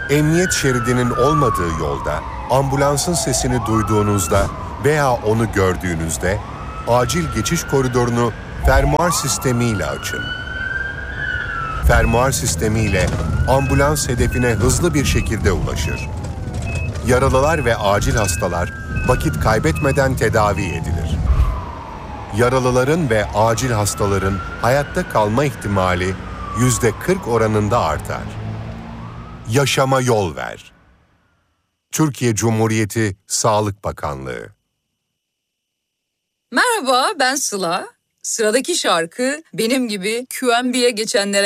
Emniyet şeridinin olmadığı yolda, ambulansın sesini duyduğunuzda veya onu gördüğünüzde, acil geçiş koridorunu fermuar sistemiyle açın. Fermuar sistemiyle ambulans hedefine hızlı bir şekilde ulaşır. Yaralılar ve acil hastalar vakit kaybetmeden tedavi edilir. Yaralıların ve acil hastaların hayatta kalma ihtimali %40 oranında artar. Yaşama yol ver. Türkiye Cumhuriyeti Sağlık Bakanlığı. Merhaba, ben Sıla. Sıradaki şarkı benim gibi QMB'ye geçenlere